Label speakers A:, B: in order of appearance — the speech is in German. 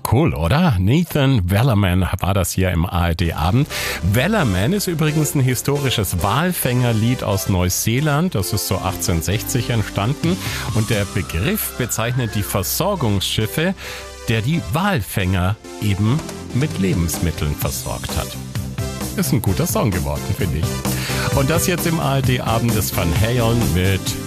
A: Cool, oder? Nathan Wellerman war das hier im ARD-Abend. Wellerman ist übrigens ein historisches Walfängerlied aus Neuseeland. Das ist so 1860 entstanden. Und der Begriff bezeichnet die Versorgungsschiffe, der die Walfänger eben mit Lebensmitteln versorgt hat. Ist ein guter Song geworden, finde ich. Und das jetzt im ARD-Abend ist Van Halen mit